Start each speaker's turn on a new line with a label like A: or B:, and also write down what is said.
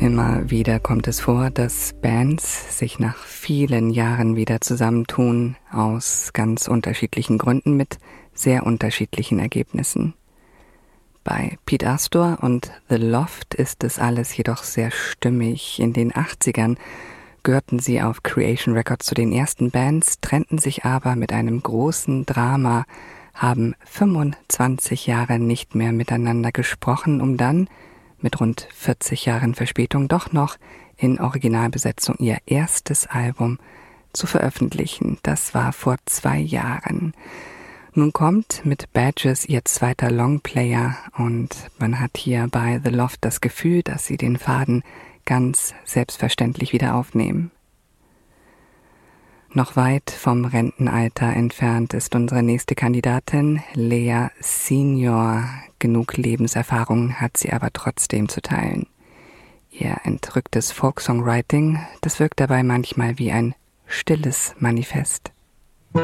A: Immer wieder kommt es vor, dass Bands sich nach vielen Jahren wieder zusammentun, aus ganz unterschiedlichen Gründen mit sehr unterschiedlichen Ergebnissen. Bei Pete Astor und The Loft ist es alles jedoch sehr stimmig. In den 80ern gehörten sie auf Creation Records zu den ersten Bands, trennten sich aber mit einem großen Drama, haben 25 Jahre nicht mehr miteinander gesprochen, um dann mit rund 40 Jahren Verspätung doch noch in Originalbesetzung ihr erstes Album zu veröffentlichen. Das war vor 2 Jahren. Nun kommt mit Badges ihr zweiter Longplayer und man hat hier bei The Loft das Gefühl, dass sie den Faden ganz selbstverständlich wieder aufnehmen. Noch weit vom Rentenalter entfernt ist unsere nächste Kandidatin, Lea Senior. Genug Lebenserfahrung hat sie aber trotzdem zu teilen. Ihr entrücktes Folksongwriting, das wirkt dabei manchmal wie ein stilles Manifest.